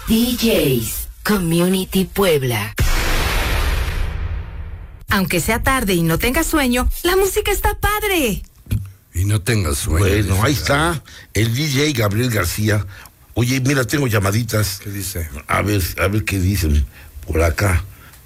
DJs Community Puebla. Aunque sea tarde y no tengas sueño, la música está padre. Y no tengas sueño. Bueno, ahí está el DJ Gabriel García. Oye, mira, tengo llamaditas. ¿Qué dice? A ver qué dicen por acá.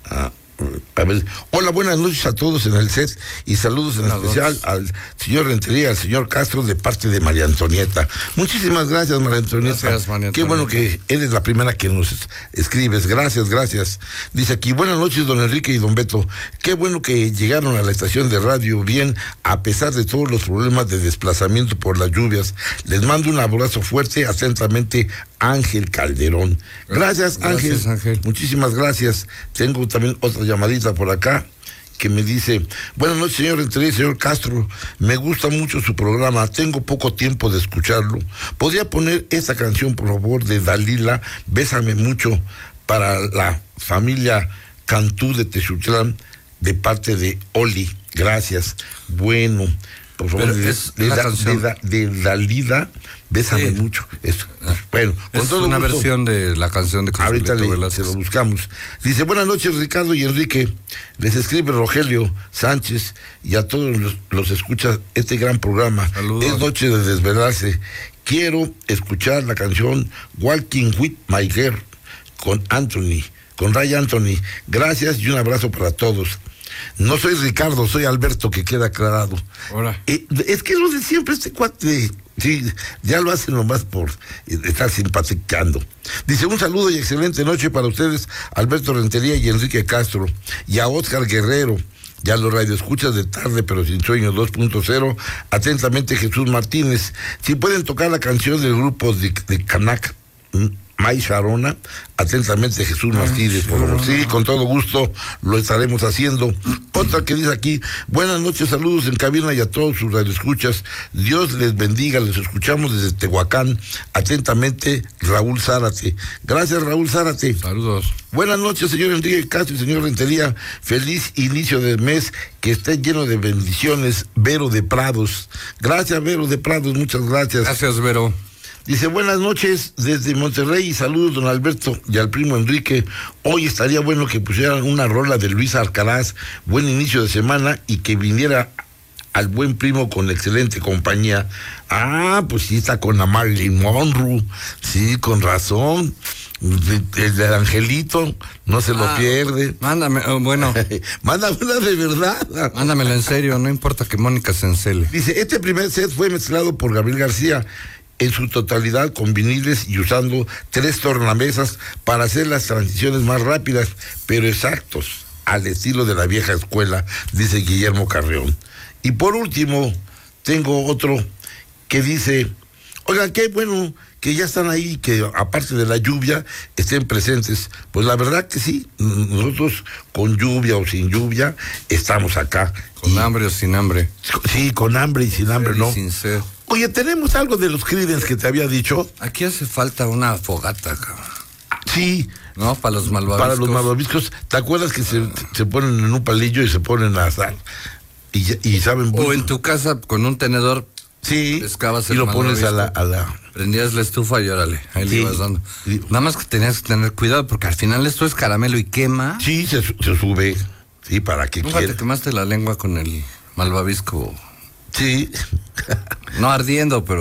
A ver, hola, buenas noches a todos en el set y saludos en especial al señor Rentería, al señor Castro, de parte de María Antonieta. Muchísimas gracias, María Antonieta. Gracias, María Antonieta. Qué bueno que eres la primera que nos escribes. Gracias. Dice aquí, buenas noches, don Enrique y don Beto. Qué bueno que llegaron a la estación de radio bien, a pesar de todos los problemas de desplazamiento por las lluvias. Les mando un abrazo fuerte, atentamente, Ángel Calderón. Gracias, Ángel. Muchísimas gracias. Tengo también otra llamadita por acá que me dice, buenas noches, señor Rentería, señor Castro, me gusta mucho su programa, tengo poco tiempo de escucharlo. ¿Podría poner esta canción, por favor, de Dalila, Bésame Mucho, para la familia Cantú de Texutlán, de parte de Oli? Gracias. Bueno, por favor, de Dalila, Bésame Mucho. Eso. Bueno, con es todo una gusto. Versión de la canción de Ahorita se lo buscamos. Dice, buenas noches, Ricardo y Enrique. Les escribe Rogelio Sánchez y a todos los escucha este gran programa. Saludos. Es noche de desvelarse. Quiero escuchar la canción Walking with My Girl con Ray Anthony. Gracias y un abrazo para todos. No soy Ricardo, soy Alberto, que queda aclarado. Hola. Es que es lo de siempre, este cuate. Sí, ya lo hacen nomás por estar simpaticando. Dice, un saludo y excelente noche para ustedes, Alberto Rentería y Enrique Castro, y a Óscar Guerrero, ya los radioescuchas de Tarde pero sin sueño 2.0, atentamente Jesús Martínez. Si pueden tocar la canción del grupo de Canac, May Sharona, atentamente Jesús Martínez, por favor. Sí, con todo gusto lo estaremos haciendo. Otra que dice aquí, buenas noches, saludos en cabina y a todos sus radioescuchas. Dios les bendiga, les escuchamos desde Tehuacán. Atentamente, Raúl Zárate. Gracias, Raúl Zárate. Saludos. Buenas noches, señor Enrique Castro y señor Rentería. Feliz inicio de mes, que esté lleno de bendiciones. Vero de Prados. Gracias, Vero de Prados, muchas gracias. Gracias, Vero. Dice, buenas noches desde Monterrey y saludos, don Alberto y al primo Enrique. Hoy estaría bueno que pusieran una rola de Luis Alcaraz, buen inicio de semana, y que viniera al buen primo con excelente compañía. Pues sí, está con la Marilyn Monroe, sí, con razón. El Angelito, no se lo pierde. Mándame, bueno. Mándamela de verdad. Mándamela en serio, no importa que Mónica se encele. Dice, este primer set fue mezclado por Gabriel García, en su totalidad con viniles y usando 3 tornamesas para hacer las transiciones más rápidas, pero exactos, al estilo de la vieja escuela, dice Guillermo Carrión. Y por último, tengo otro que dice, oigan, qué bueno que ya están ahí, que aparte de la lluvia, estén presentes. Pues la verdad que sí, nosotros con lluvia o sin lluvia, estamos acá. Con hambre o sin hambre. Sí, con hambre y sin hambre, ¿no? Sin sed. Oye, tenemos algo de los Creedence que te había dicho. Aquí hace falta una fogata, cabrón. Sí. No, para los malvaviscos. Para los malvaviscos. ¿Te acuerdas que se ponen en un palillo y se ponen a asar? Y saben... O en tu casa con un tenedor. Sí. Pescabas y el lo pones a la... Prendías la estufa y órale, ahí le ibas dando. Sí. Nada más que tenías que tener cuidado porque al final esto es caramelo y quema. Sí, se sube. Sí, ¿para qué Nunca quieres? te quemaste la lengua con el malvavisco. Sí. No ardiendo, pero